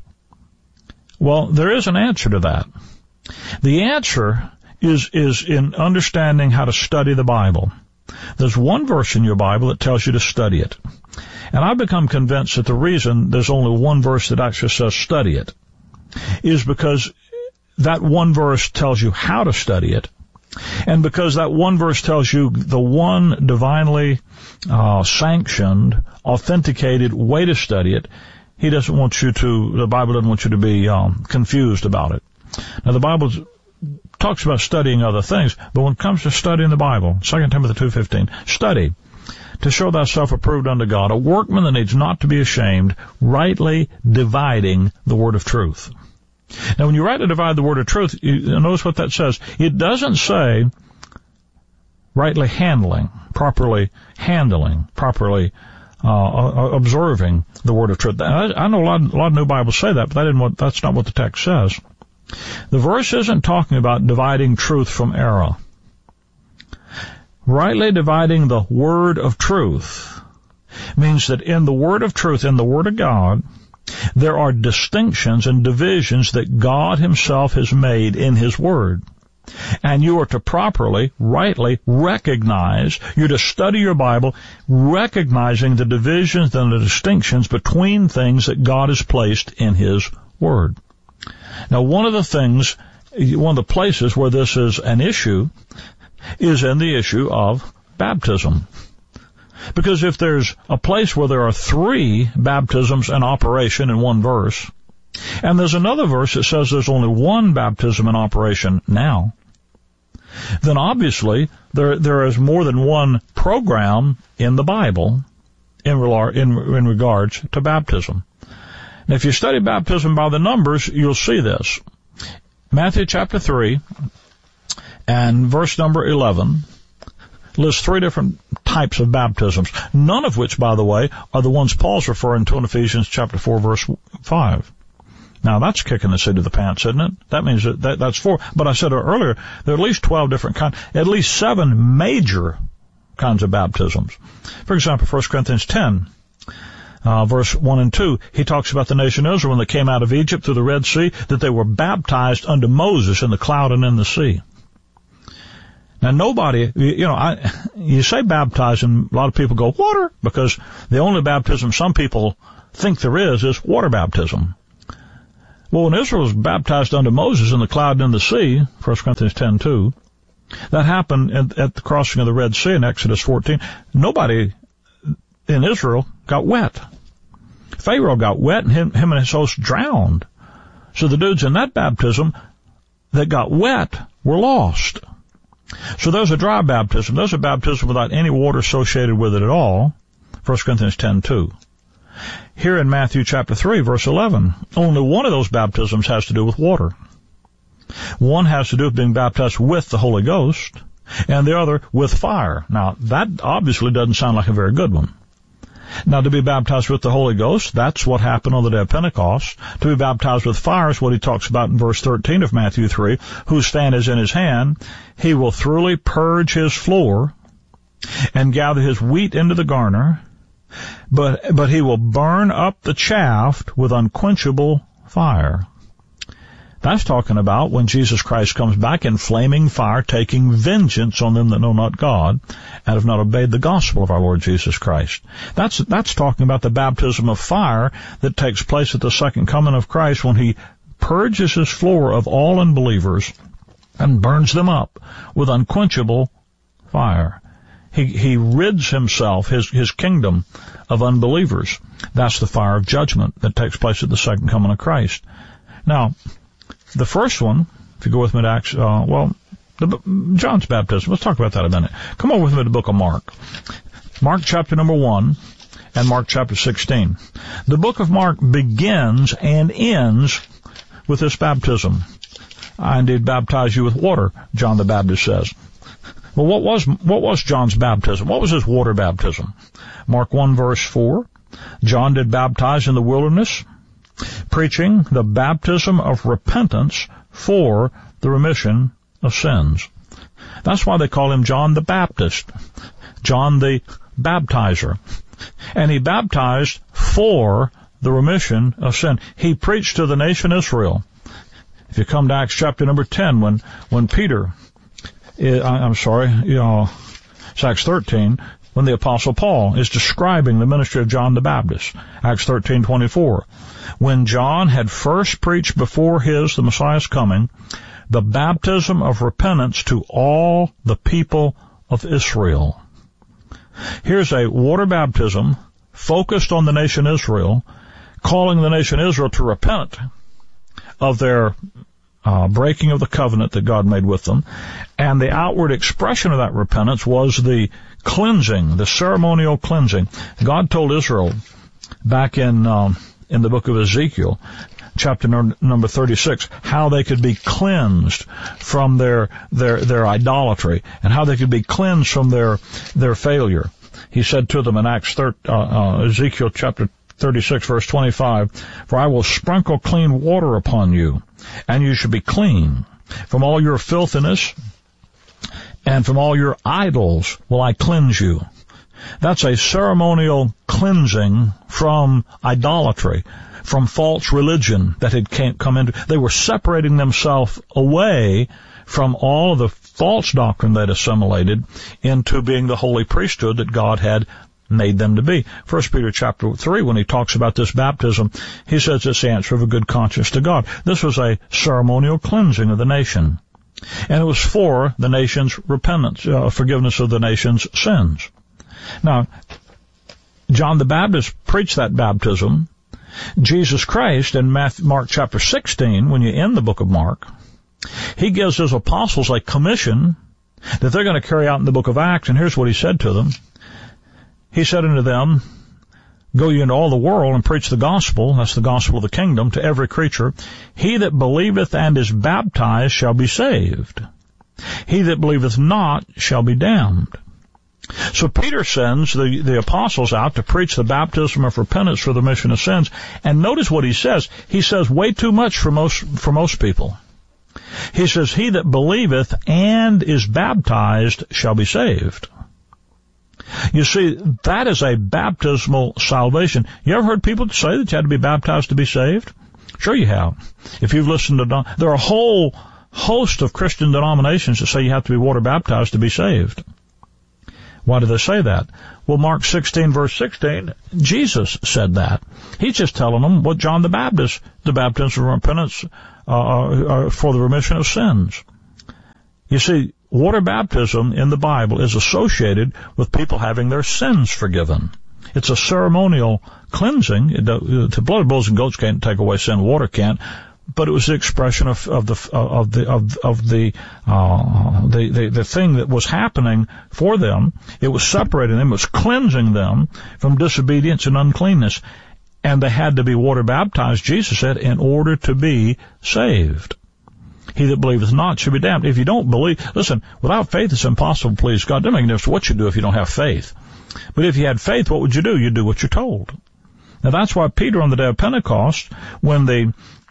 Well, there is an answer to that. The answer is, is in understanding how to study the Bible. There's one verse in your Bible that tells you to study it. And I've become convinced that the reason there's only one verse that actually says study it is because that one verse tells you how to study it. And because that one verse tells you the one divinely uh, sanctioned, authenticated way to study it, he doesn't want you to, the Bible doesn't want you to be um, confused about it. Now, the Bible talks about studying other things, but when it comes to studying the Bible, Second Timothy two fifteen, study to show thyself approved unto God, a workman that needs not to be ashamed, rightly dividing the word of truth. Now, when you rightly divide the word of truth, you notice what that says. It doesn't say rightly handling, properly handling, properly uh, observing the word of truth. I, I know a lot, a lot of new Bibles say that, but that isn't what, that's not what the text says. The verse isn't talking about dividing truth from error. Rightly dividing the word of truth means that in the word of truth, in the word of God, there are distinctions and divisions that God himself has made in his word. And you are to properly, rightly recognize, you're to study your Bible, recognizing the divisions and the distinctions between things that God has placed in his word. Now, one of the things, one of the places where this is an issue is in the issue of baptism. Because if there's a place where there are three baptisms in operation in one verse, and there's another verse that says there's only one baptism in operation now, then obviously there there is more than one program in the Bible in, in, in regards to baptism. Now, if you study baptism by the numbers, you'll see this. Matthew chapter three and verse number eleven lists three different types of baptisms, none of which, by the way, are the ones Paul's referring to in Ephesians chapter four, verse five. Now, that's kicking the seat of the pants, isn't it? That means that, that that's four. But I said earlier, there are at least twelve different kinds, at least seven major kinds of baptisms. For example, First Corinthians ten, uh, verse one and two, he talks about the nation Israel when they came out of Egypt through the Red Sea, that they were baptized unto Moses in the cloud and in the sea. Now nobody, you know, I, you say baptized and a lot of people go, water, because the only baptism some people think there is is water baptism. Well, when Israel was baptized unto Moses in the cloud and in the sea, First Corinthians ten two, that happened at, at the crossing of the Red Sea in Exodus fourteen. Nobody in Israel got wet. Pharaoh got wet and him, him and his host drowned. So the dudes in that baptism that got wet were lost. So there's a dry baptism. There's a baptism without any water associated with it at all. First Corinthians ten two. Here in Matthew chapter three, verse eleven, only one of those baptisms has to do with water. One has to do with being baptized with the Holy Ghost, and the other with fire. Now, that obviously doesn't sound like a very good one. Now, to be baptized with the Holy Ghost, that's what happened on the day of Pentecost. To be baptized with fire is what he talks about in verse thirteen of Matthew three, whose fan is in his hand. He will thoroughly purge his floor and gather his wheat into the garner, but, but he will burn up the chaff with unquenchable fire. That's talking about when Jesus Christ comes back in flaming fire, taking vengeance on them that know not God and have not obeyed the gospel of our Lord Jesus Christ. That's, that's talking about the baptism of fire that takes place at the second coming of Christ when he purges his floor of all unbelievers and burns them up with unquenchable fire. He, he rids himself, his, his kingdom of unbelievers. That's the fire of judgment that takes place at the second coming of Christ. Now, the first one, if you go with me to Acts, uh, well, the, John's baptism. Let's talk about that a minute. Come on with me to the book of Mark. Mark chapter number one and Mark chapter sixteen. The book of Mark begins and ends with this baptism. I indeed baptize you with water, John the Baptist says. Well, what was, what was John's baptism? What was his water baptism? Mark one verse four. John did baptize in the wilderness, preaching the baptism of repentance for the remission of sins. That's why they call him John the Baptist, John the Baptizer. And he baptized for the remission of sin. He preached to the nation Israel. If you come to Acts chapter number ten, when, when Peter, I'm sorry, you know, it's Acts thirteen, when the Apostle Paul is describing the ministry of John the Baptist. Acts thirteen twenty-four. When John had first preached before his, the Messiah's coming, the baptism of repentance to all the people of Israel. Here's a water baptism focused on the nation Israel, calling the nation Israel to repent of their uh, breaking of the covenant that God made with them. And the outward expression of that repentance was the cleansing, the ceremonial cleansing. God told Israel back in um, in the book of Ezekiel, chapter number thirty-six, how they could be cleansed from their their their idolatry and how they could be cleansed from their their failure. He said to them in Acts thirty, uh, uh, Ezekiel chapter thirty-six verse twenty-five, "For I will sprinkle clean water upon you, and you shall be clean. From all your filthiness and from all your idols will I cleanse you." That's a ceremonial cleansing from idolatry, from false religion that had come into. They were separating themselves away from all of the false doctrine they'd assimilated into being the holy priesthood that God had made them to be. First Peter chapter three, when he talks about this baptism, he says it's the answer of a good conscience to God. This was a ceremonial cleansing of the nation, and it was for the nation's repentance, uh, forgiveness of the nation's sins. Now, John the Baptist preached that baptism. Jesus Christ in Mark chapter sixteen, when you end the book of Mark, he gives his apostles a commission that they're going to carry out in the book of Acts, and here's what he said to them. He said unto them, "Go ye into all the world and preach the gospel," that's the gospel of the kingdom, "to every creature. He that believeth and is baptized shall be saved. He that believeth not shall be damned." So Peter sends the, the apostles out to preach the baptism of repentance for the remission of sins. And notice what he says. He says way too much for most, for most people. He says, "He that believeth and is baptized shall be saved." You see, that is a baptismal salvation. You ever heard people say that you had to be baptized to be saved? Sure you have. If you've listened to, there are a whole host of Christian denominations that say you have to be water baptized to be saved. Why do they say that? Well, Mark sixteen, verse sixteen, Jesus said that. He's just telling them what John the Baptist, the baptism of repentance uh, uh, for the remission of sins. You see, water baptism in the Bible is associated with people having their sins forgiven. It's a ceremonial cleansing. It, the blood of bulls and goats can't take away sin. Water can't. But it was the expression of, of the of the of, of the, uh, the the the thing that was happening for them. It was separating them. It was cleansing them from disobedience and uncleanness, and they had to be water baptized. Jesus said, in order to be saved. He that believeth not shall be damned. If you don't believe, listen, without faith it's impossible to please God. It doesn't make any difference what you do if you don't have faith. But if you had faith, what would you do? You'd do what you're told. Now that's why Peter on the day of Pentecost, when the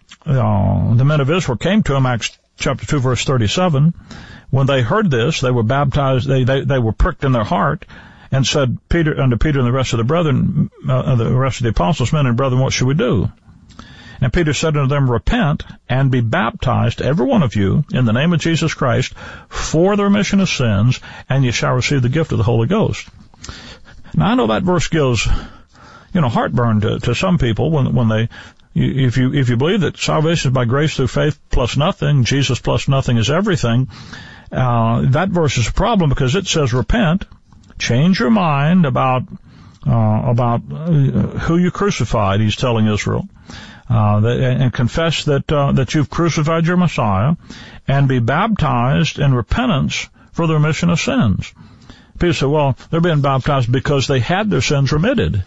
Uh, the men of Israel came to him, Acts chapter two, verse thirty-seven. When they heard this, they were baptized, they, they, they were pricked in their heart and said, Peter, unto Peter and the rest of the brethren, uh, the rest of the apostles, men and brethren, what should we do? And Peter said unto them, repent and be baptized, every one of you, in the name of Jesus Christ, for the remission of sins, and ye shall receive the gift of the Holy Ghost. Now I know that verse gives, you know, heartburn to, to some people when, when they, If you, if you believe that salvation is by grace through faith plus nothing, Jesus plus nothing is everything, uh, that verse is a problem because it says repent, change your mind about, uh, about who you crucified, he's telling Israel, uh, that, and confess that, uh, that you've crucified your Messiah, and be baptized in repentance for the remission of sins. People say, well, they're being baptized because they had their sins remitted.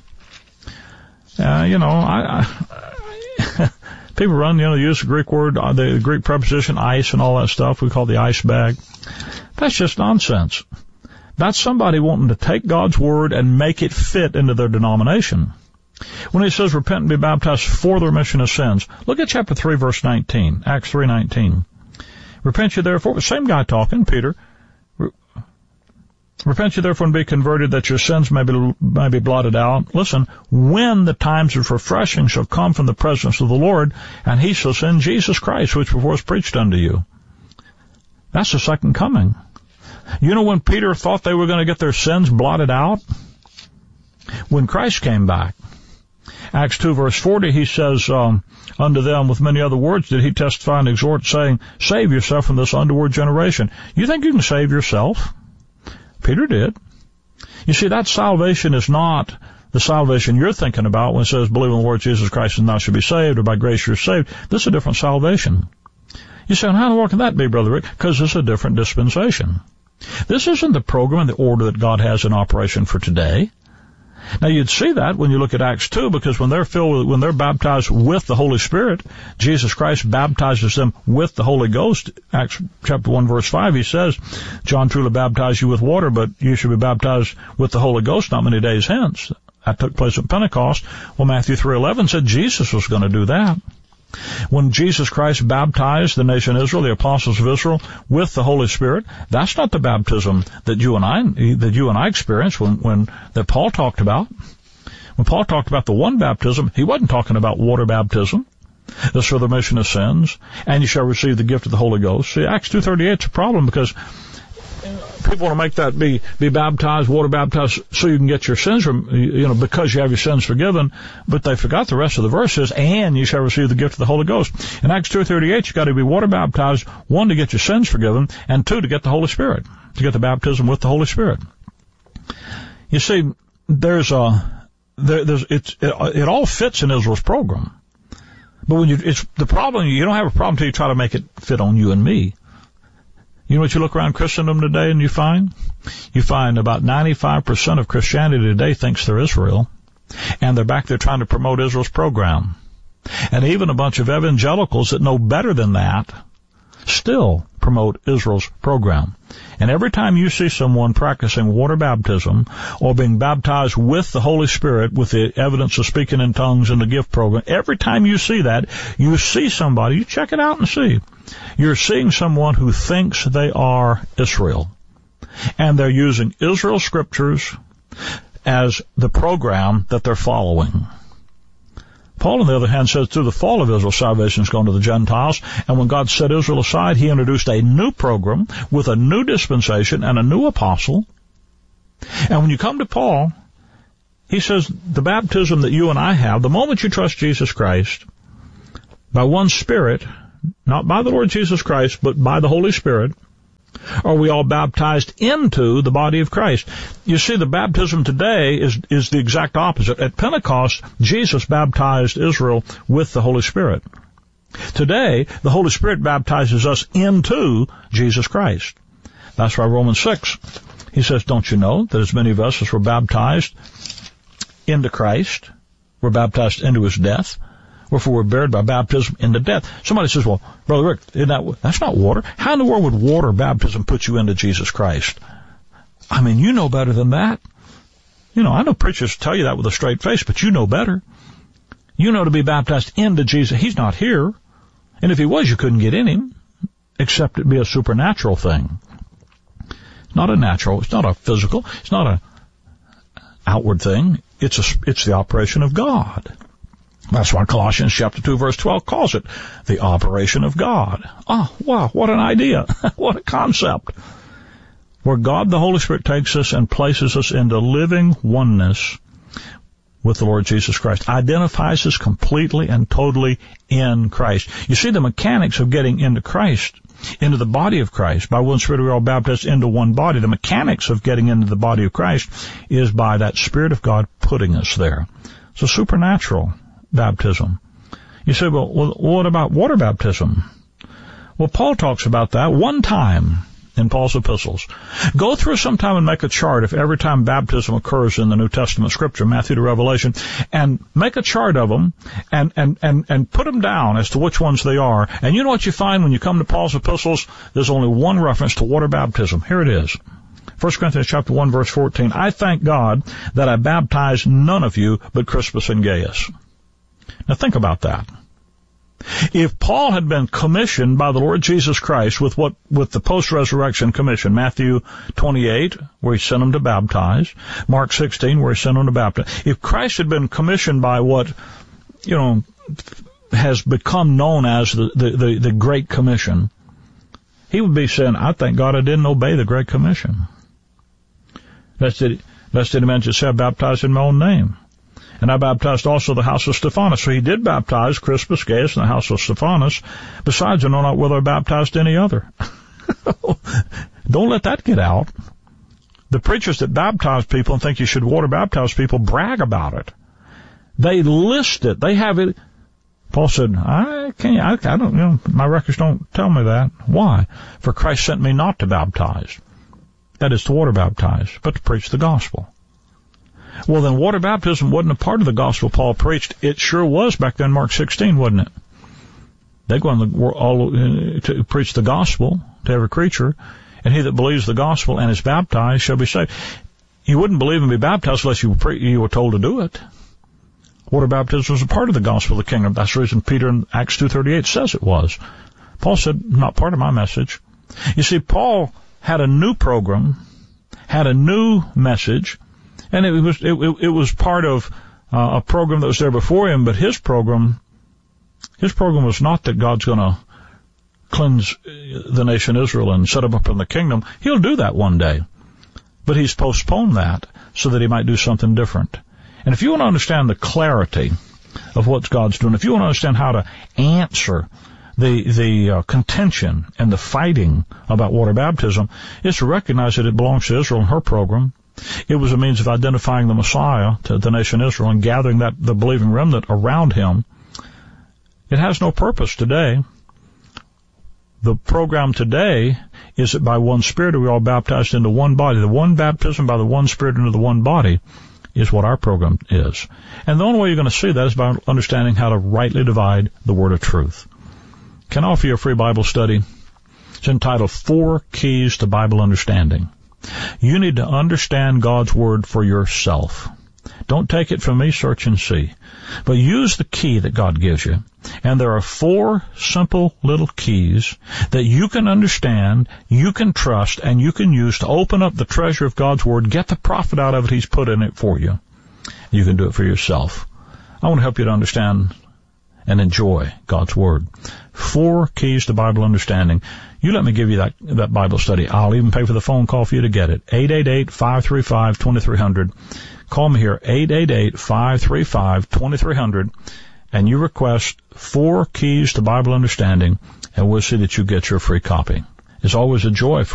Uh, you know, I, I people run, you know, use the Greek word, the Greek preposition ice and all that stuff we call the ice bag. That's just nonsense. That's somebody wanting to take God's word and make it fit into their denomination. When he says repent and be baptized for the remission of sins, look at chapter three, verse nineteen, Acts three nineteen. Repent ye therefore, same guy talking, Peter. Repent ye therefore and be converted, that your sins may be, may be blotted out. Listen, when the times of refreshing shall come from the presence of the Lord, and he shall send Jesus Christ, which before was preached unto you. That's the second coming. You know when Peter thought they were going to get their sins blotted out? When Christ came back. Acts two verse forty, he says, um, unto them with many other words did he testify and exhort, saying, save yourself from this underworld generation. You think you can save yourself? Peter did. You see, that salvation is not the salvation you're thinking about when it says, believe in the Lord Jesus Christ and thou shalt be saved, or by grace you're saved. This is a different salvation. You say, how in the world can that be, Brother Rick? Because this is a different dispensation. This isn't the program and the order that God has in operation for today. Now, you'd see that when you look at Acts two, because when they're filled with, when they're baptized with the Holy Spirit, Jesus Christ baptizes them with the Holy Ghost. Acts chapter one, verse five, he says, John truly baptized you with water, but you should be baptized with the Holy Ghost not many days hence. That took place at Pentecost. Well, Matthew three eleven said Jesus was going to do that. When Jesus Christ baptized the nation of Israel, the apostles of Israel, with the Holy Spirit, that's not the baptism that you and I, that you and I experienced when, when, that Paul talked about. When Paul talked about the one baptism, he wasn't talking about water baptism. This for the remission of sins, and you shall receive the gift of the Holy Ghost. See, Acts two thirty-eight is a problem because people want to make that be, be baptized, water baptized, so you can get your sins, you know, because you have your sins forgiven, but they forgot the rest of the verses, and you shall receive the gift of the Holy Ghost. In Acts two thirty-eight, you got to be water baptized, one, to get your sins forgiven, and two, to get the Holy Spirit, to get the baptism with the Holy Spirit. You see, there's a, there, there's, it's, it, it all fits in Israel's program. But when you, it's the problem, you don't have a problem until you try to make it fit on you and me. You know what you look around Christendom today and you find? You find about ninety-five percent of Christianity today thinks they're Israel, and they're back there trying to promote Israel's program. And even a bunch of evangelicals that know better than that still promote Israel's program. And every time you see someone practicing water baptism or being baptized with the Holy Spirit with the evidence of speaking in tongues in the gift program, every time you see that, you see somebody, you check it out and see. You're seeing someone who thinks they are Israel. And they're using Israel scriptures as the program that they're following. Paul, on the other hand, says through the fall of Israel, salvation is going to the Gentiles. And when God set Israel aside, he introduced a new program with a new dispensation and a new apostle. And when you come to Paul, he says the baptism that you and I have, the moment you trust Jesus Christ, by one Spirit, not by the Lord Jesus Christ, but by the Holy Spirit, are we all baptized into the body of Christ. You see, the baptism today is, is the exact opposite. At Pentecost, Jesus baptized Israel with the Holy Spirit. Today, the Holy Spirit baptizes us into Jesus Christ. That's why Romans six, he says, don't you know that as many of us as were baptized into Christ, were baptized into his death? Wherefore we're buried by baptism into death. Somebody says, well, Brother Rick, isn't that, that's not water. How in the world would water baptism put you into Jesus Christ? I mean, you know better than that. You know, I know preachers tell you that with a straight face, but you know better. You know to be baptized into Jesus. He's not here. And if he was, you couldn't get in him, except it be a supernatural thing. It's not a natural, it's not a physical, it's not a outward thing. It's a, it's the operation of God. That's why Colossians chapter two verse twelve calls it the operation of God. Oh, wow, what an idea. What a concept. Where God the Holy Spirit takes us and places us into living oneness with the Lord Jesus Christ. Identifies us completely and totally in Christ. You see, the mechanics of getting into Christ, into the body of Christ, by one Spirit we are all baptized into one body. The mechanics of getting into the body of Christ is by that Spirit of God putting us there. It's a supernatural baptism. You say, well, well, what about water baptism? Well, Paul talks about that one time in Paul's epistles. Go through sometime and make a chart if every time baptism occurs in the New Testament scripture, Matthew to Revelation, and make a chart of them and, and, and, and put them down as to which ones they are. And you know what you find when you come to Paul's epistles? There's only one reference to water baptism. Here it is. First Corinthians chapter one verse fourteen. I thank God that I baptized none of you but Crispus and Gaius. Now think about that. If Paul had been commissioned by the Lord Jesus Christ with what, with the post-resurrection commission, Matthew twenty-eight, where he sent him to baptize, Mark sixteen, where he sent him to baptize. If Christ had been commissioned by what, you know, has become known as the, the, the, the Great Commission, he would be saying, I thank God I didn't obey the Great Commission. Lest it, lest any man should say, I baptized in my own name. And I baptized also the house of Stephanus. So he did baptize Crispus, Gaius, in the house of Stephanus. Besides, I know not whether I baptized any other. Don't let that get out. The preachers that baptize people and think you should water baptize people brag about it. They list it. They have it. Paul said, I can't, I, I don't, you know, my records don't tell me that. Why? For Christ sent me not to baptize. That is to water baptize, but to preach the gospel. Well, then water baptism wasn't a part of the gospel Paul preached. It sure was back then, Mark sixteen, wasn't it? They go on the, all, uh, to preach the gospel to every creature, and he that believes the gospel and is baptized shall be saved. You wouldn't believe and be baptized unless you were, pre- you were told to do it. Water baptism was a part of the gospel of the kingdom. That's the reason Peter in Acts two thirty-eight says it was. Paul said, not part of my message. You see, Paul had a new program, had a new message, and it was it, it was part of uh, a program that was there before him. But his program, his program was not that God's going to cleanse the nation Israel and set him up in the kingdom. He'll do that one day, but he's postponed that so that he might do something different. And if you want to understand the clarity of what God's doing, if you want to understand how to answer the the uh, contention and the fighting about water baptism, is to recognize that it belongs to Israel and her program. It was a means of identifying the Messiah to the nation Israel and gathering that the believing remnant around him. It has no purpose today. The program today is that by one Spirit are we all baptized into one body. The one baptism by the one Spirit into the one body is what our program is. And the only way you're going to see that is by understanding how to rightly divide the word of truth. Can I offer you a free Bible study? It's entitled Four Keys to Bible Understanding. You need to understand God's Word for yourself. Don't take it from me, search and see. But use the key that God gives you. And there are four simple little keys that you can understand, you can trust, and you can use to open up the treasure of God's Word, get the profit out of it He's put in it for you. You can do it for yourself. I want to help you to understand and enjoy God's Word. Four keys to Bible understanding. You let me give you that, that Bible study. I'll even pay for the phone call for you to get it. eight eight eight, five three five, two three zero zero. Call me here, eight eight eight, five three five, two three zero zero, and you request four keys to Bible understanding, and we'll see that you get your free copy. It's always a joy for